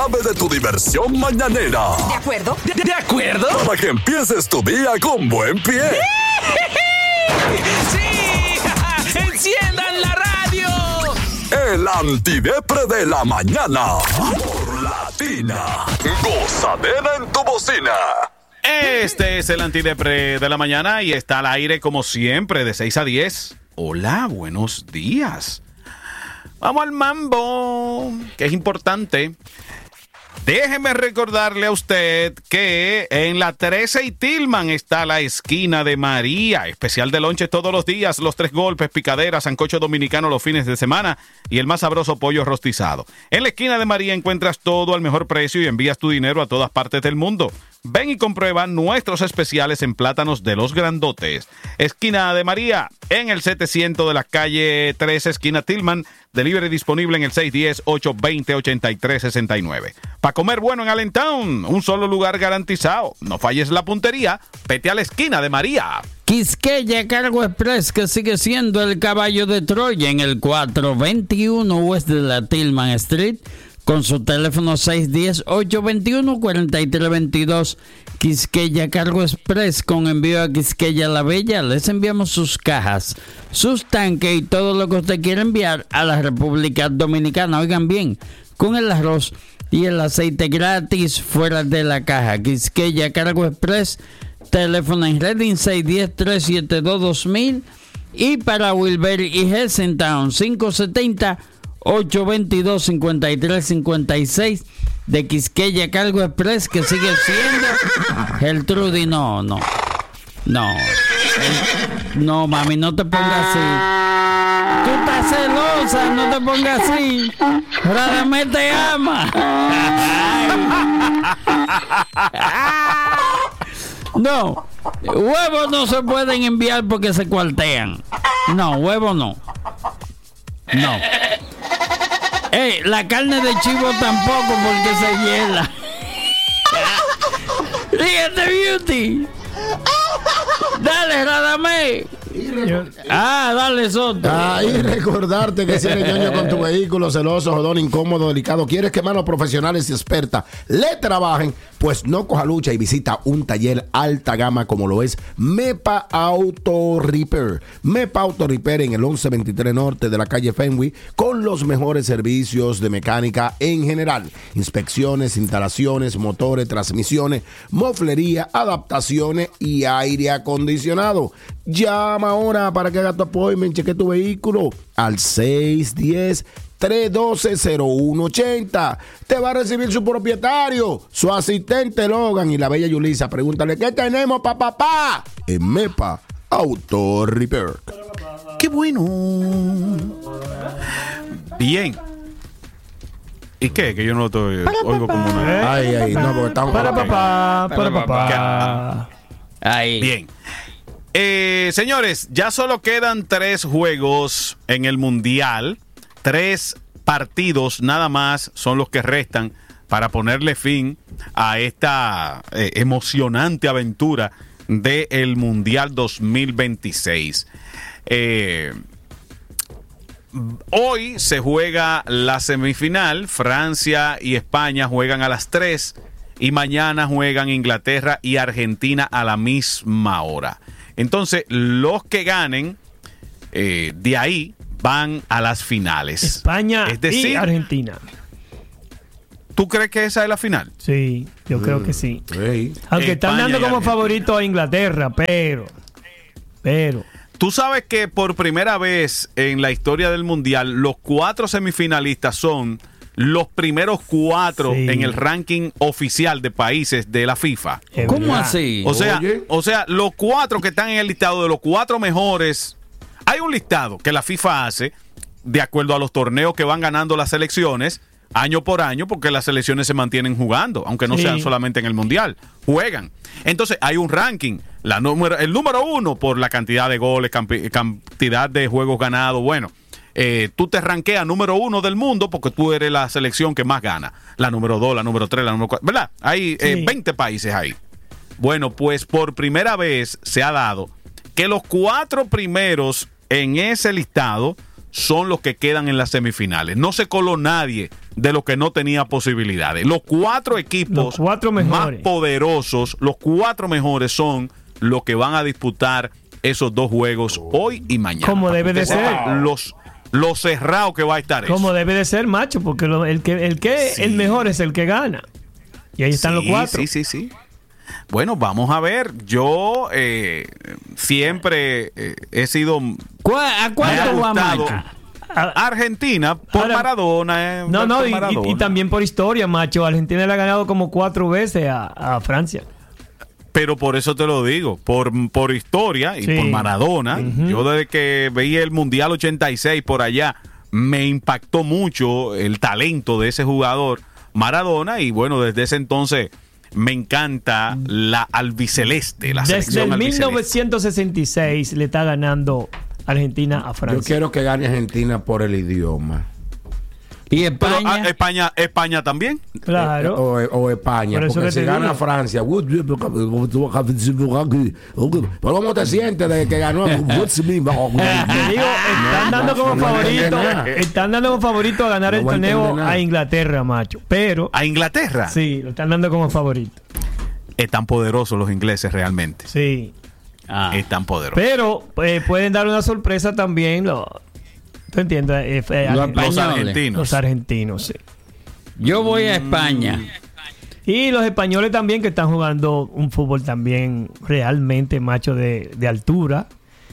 de tu diversión mañanera. ¿De acuerdo? ¿De acuerdo? Para que empieces tu día con buen pie. ¡Sí! ¡Enciendan la radio! El antidepre de la mañana. Por Latina. Gozadera en tu bocina. Este es el antidepre de la mañana y está al aire como siempre de 6 a 10. Hola, buenos días. Vamos al mambo, que es importante. Déjeme recordarle a usted que en la 13 y Tillman está la esquina de María. Especial de lonche todos los días, los 3 golpes, picadera, sancocho dominicano los fines de semana y el más sabroso pollo rostizado. En la esquina de María encuentras todo al mejor precio y envías tu dinero a todas partes del mundo. Ven y comprueba nuestros especiales en plátanos de los grandotes. Esquina de María, en el 700 de la calle 13, esquina Tillman. Delivery disponible en el 610-820-8369. Para comer bueno en Allentown, un solo lugar garantizado. No falles la puntería, vete a la esquina de María. Quisqueya Cargo Express, que sigue siendo el caballo de Troya en el 421 West de la Tillman Street, con su teléfono 610-821-4322. Quisqueya Cargo Express, con envío a Quisqueya La Bella. Les enviamos sus cajas, sus tanques y todo lo que usted quiera enviar a la República Dominicana. Oigan bien, con el arroz y el aceite gratis fuera de la caja. Quisqueya Cargo Express, teléfono en Reading 610-372-2000 y para Wilber y Hessentown 570-822-5356 de Quisqueya Cargo Express, que sigue siendo Gertrudis. No, mami, no te pongas así. Tú estás celosa, no te pongas así. Radamés te ama. No, huevos no se pueden enviar porque se cuartean. No, huevos no. No. La carne de chivo tampoco porque se hiela. Ríete, Beauty. Dale, Radamés. Dale, Soto. Y recordarte que si eres ñoño con tu vehículo, celoso, jodón, incómodo, delicado, quieres que manos profesionales y expertas le trabajen, pues no coja lucha y visita un taller alta gama como lo es Mepa Auto Repair. Mepa Auto Repair en el 1123 Norte de la calle Fenway, con los mejores servicios de mecánica en general. Inspecciones, instalaciones, motores, transmisiones, moflería, adaptaciones y aire acondicionado. Llama ahora para que haga tu appointment, cheque tu vehículo al 610-312-0180. Te va a recibir su propietario, su asistente Logan y la bella Yulisa. Pregúntale, ¿qué tenemos, papá? En Mepa Auto Repair. ¡Qué bueno! Bien. ¿Y qué? Que yo no lo estoy... Oigo como una... Ay, no, porque estamos... Para papá. Ahí. Bien. Señores, ya solo quedan 3 juegos en el Mundial. 3 partidos nada más son los que restan para ponerle fin a esta emocionante aventura del Mundial 2026. Hoy se juega la semifinal. Francia y España juegan a las 3 y mañana juegan Inglaterra y Argentina a la misma hora. Entonces, los que ganen de ahí van a las finales. España y Argentina. ¿Tú crees que esa es la final? Sí, yo creo que sí. Hey. Aunque están España dando como Argentina favorito a Inglaterra, pero. Tú sabes que por primera vez en la historia del Mundial, los 4 semifinalistas son los primeros 4 en el ranking oficial de países de la FIFA. ¿Cómo así? O sea, los 4 que están en el listado de los 4 mejores. Hay un listado que la FIFA hace de acuerdo a los torneos que van ganando las selecciones año por año, porque las selecciones se mantienen jugando, aunque no sean solamente en el Mundial, juegan. Entonces hay un ranking, el número 1 por la cantidad de goles, cantidad de juegos ganados. Bueno, tú te ranqueas número 1 del mundo porque tú eres la selección que más gana. La número 2, la número 3, la número 4, ¿verdad? Hay 20 países ahí. Bueno, pues por primera vez se ha dado que los 4 primeros en ese listado son los que quedan en las semifinales. No se coló nadie de los que no tenía posibilidades. Los 4 equipos más poderosos, los 4 mejores son los que van a disputar esos 2 juegos hoy y mañana. Como debe de ser. Lo cerrado que va a estar eso. Como debe de ser, macho, porque el mejor es el que gana. Y ahí están los 4. Sí. Bueno, vamos a ver. Yo siempre he sido... ¿A cuánto va, macho? Argentina por Maradona. Y también por historia, macho. Argentina le ha ganado como 4 veces a Francia. Pero por eso te lo digo, por historia y por Maradona. Yo desde que veía el Mundial 86 por allá, me impactó mucho el talento de ese jugador Maradona, y bueno, desde ese entonces me encanta la albiceleste, la selección desde el albiceleste. 1966 le está ganando Argentina a Francia. Yo quiero que gane Argentina por el idioma. ¿Y España? Pero, España también. Claro. O España, porque si gana Francia. ¿Cómo te sientes de que ganó? Te digo, están dando como favorito a ganar el torneo a Inglaterra, macho. Pero ¿a Inglaterra? Sí, lo están dando como favorito. Están poderosos los ingleses realmente. Sí. Están poderosos. Pero pueden dar una sorpresa también. ¿Tú entiendes? Los argentinos, sí. Yo voy a España. Y los españoles también, que están jugando un fútbol también realmente, macho, de altura.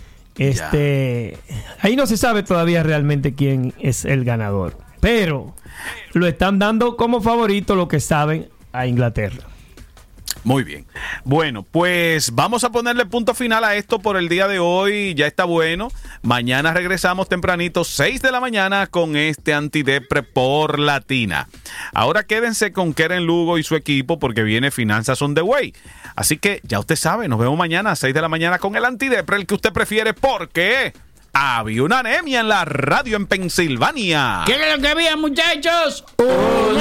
Ahí no se sabe todavía realmente quién es el ganador. Pero lo están dando como favorito, lo que saben, a Inglaterra. Muy bien. Bueno, pues vamos a ponerle punto final a esto por el día de hoy. Ya está bueno. Mañana regresamos tempranito, 6 de la mañana, con este Antidepre por Latina. Ahora quédense con Keren Lugo y su equipo, porque viene Finanzas on the Way. Así que ya usted sabe, nos vemos mañana a 6 de la mañana con el Antidepre, el que usted prefiere, porque había una anemia en la radio en Pensilvania. ¿Qué es lo que había, muchachos?